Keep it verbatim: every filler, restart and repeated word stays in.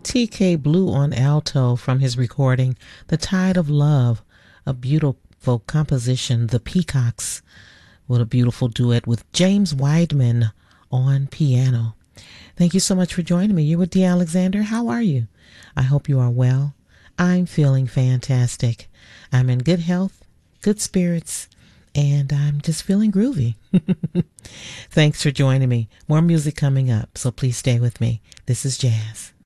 T K Blue on alto from his recording The Tide of Love, a beautiful composition, The Peacocks. What a beautiful duet with James Weidman on piano. Thank you so much for joining me. You're with Dee Alexander. How are you? I hope you are well. I'm feeling fantastic. I'm in good health, good spirits, and I'm just feeling groovy. Thanks for joining me. More music coming up, so please stay with me. This is Jazz.